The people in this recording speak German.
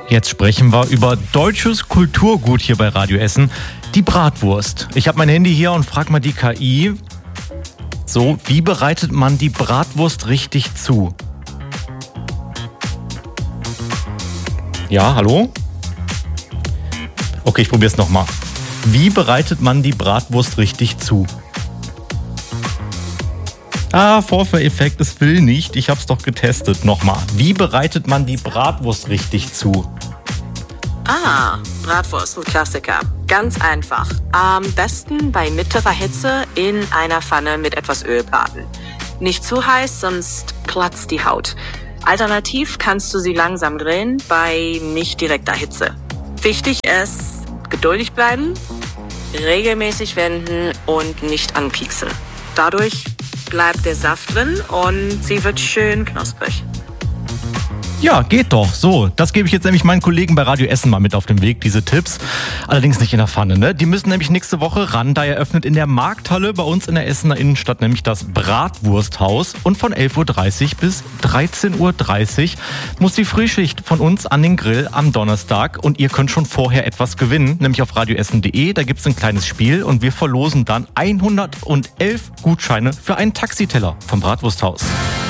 Jetzt sprechen wir über deutsches Kulturgut hier bei Radio Essen, die Bratwurst. Ich habe mein Handy hier und frage mal die KI, so, wie bereitet man die Bratwurst richtig zu? Ja, hallo? Okay, ich probiere es nochmal. Wie bereitet man die Bratwurst richtig zu? Vorführeffekt, es will nicht. Ich habe es doch getestet. Nochmal. Wie bereitet man die Bratwurst richtig zu? Bratwurst, ein Klassiker. Ganz einfach. Am besten bei mittlerer Hitze in einer Pfanne mit etwas Öl braten. Nicht zu heiß, sonst platzt die Haut. Alternativ kannst du sie langsam grillen bei nicht direkter Hitze. Wichtig ist, geduldig bleiben, regelmäßig wenden und nicht anpiekseln. Dadurch bleibt der Saft drin und sie wird schön knusprig. Ja, geht doch. So, das gebe ich jetzt nämlich meinen Kollegen bei Radio Essen mal mit auf den Weg, diese Tipps. Allerdings nicht in der Pfanne, ne? Die müssen nämlich nächste Woche ran. Da eröffnet in der Markthalle bei uns in der Essener Innenstadt nämlich das Bratwursthaus. Und von 11.30 Uhr bis 13.30 Uhr muss die Frühschicht von uns an den Grill am Donnerstag. Und ihr könnt schon vorher etwas gewinnen, nämlich auf radioessen.de. Da gibt's ein kleines Spiel und wir verlosen dann 111 Gutscheine für einen Taxiteller vom Bratwursthaus.